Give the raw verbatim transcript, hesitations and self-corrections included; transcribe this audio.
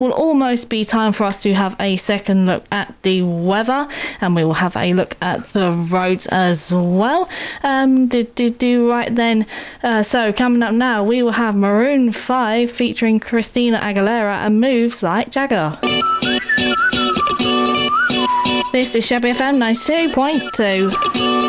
will almost be time for us to have a second look at the weather, and we will have a look at the roads as well. Um, do, do, do, right then. Uh, so coming up now, we will have Maroon five featuring Christina Aguilera and Moves Like Jagger. This is Shabby F M ninety-two point two.